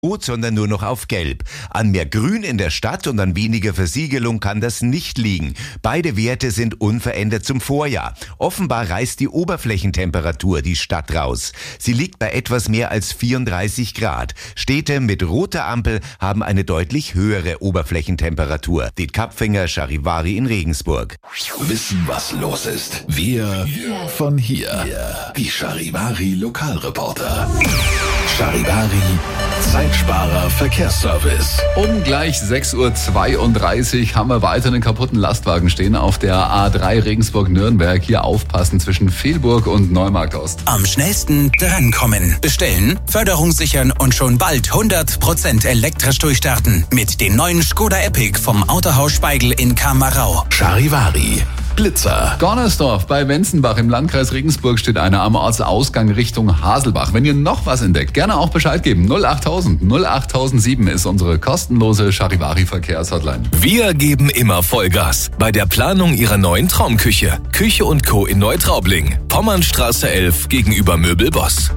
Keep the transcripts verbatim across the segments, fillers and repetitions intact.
Rot, sondern nur noch auf Gelb. An mehr Grün in der Stadt und an weniger Versiegelung kann das nicht liegen. Beide Werte sind unverändert zum Vorjahr. Offenbar reißt die Oberflächentemperatur die Stadt raus. Sie liegt bei etwas mehr als vierunddreißig Grad. Städte mit roter Ampel haben eine deutlich höhere Oberflächentemperatur. Die Kapfinger Charivari in Regensburg. Wissen, was los ist. Wir von hier. Die Charivari Lokalreporter. Charivari Zeitsparer Verkehrsservice. Um gleich sechs Uhr zweiunddreißig haben wir weiter einen kaputten Lastwagen stehen auf der A drei Regensburg-Nürnberg. Hier aufpassen zwischen Fehlburg und Neumarkt Ost. Am schnellsten drankommen. Bestellen, Förderung sichern und schon bald hundert Prozent elektrisch durchstarten. Mit dem neuen Skoda Epic vom Autohaus Speigl in Kamerau. Charivari Blitzer. Gornersdorf bei Wenzenbach im Landkreis Regensburg steht einer am Ortsausgang Richtung Haselbach. Wenn ihr noch was entdeckt, gerne auch Bescheid geben. null achttausend null achttausendsieben ist unsere kostenlose Charivari-Verkehrshotline. Wir geben immer Vollgas bei der Planung Ihrer neuen Traumküche. Küche und Co. in Neutraubling. Pommernstraße elf gegenüber Möbelboss.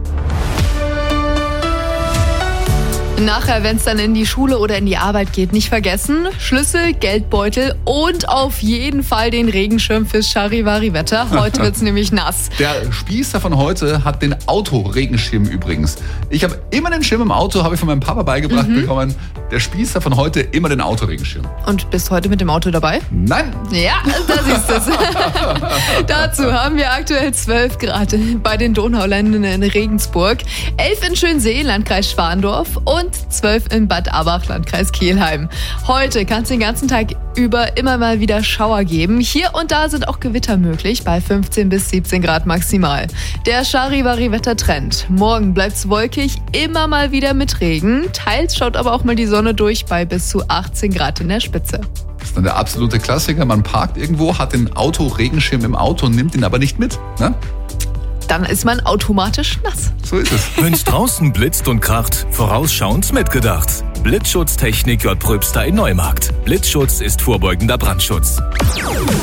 Nachher, wenn es dann in die Schule oder in die Arbeit geht, nicht vergessen, Schlüssel, Geldbeutel und auf jeden Fall den Regenschirm fürs Charivari-Wetter. Heute wird's nämlich nass. Der Spießer von heute hat den Autoregenschirm übrigens. Ich habe immer den Schirm im Auto, habe ich von meinem Papa beigebracht mhm. bekommen. Der Spießer von heute immer den Autoregenschirm. Und bist heute mit dem Auto dabei? Nein. Ja, da siehst du es. Dazu haben wir aktuell zwölf Grad bei den Donauländern in Regensburg, elf in Schönsee, Landkreis Schwandorf und zwölf in Bad Abbach, Landkreis Kelheim. Heute kann es den ganzen Tag über immer mal wieder Schauer geben. Hier und da sind auch Gewitter möglich, bei fünfzehn bis siebzehn Grad maximal. Der Charivari-Wettertrend. Morgen bleibt es wolkig, immer mal wieder mit Regen. Teils schaut aber auch mal die Sonne durch bei bis zu achtzehn Grad in der Spitze. Das ist dann der absolute Klassiker. Man parkt irgendwo, hat den Autoregenschirm im Auto und nimmt ihn aber nicht mit. Ne? Dann ist man automatisch nass. So ist es. Wenn's draußen blitzt und kracht, vorausschauend mitgedacht. Blitzschutztechnik J. Pröbster in Neumarkt. Blitzschutz ist vorbeugender Brandschutz.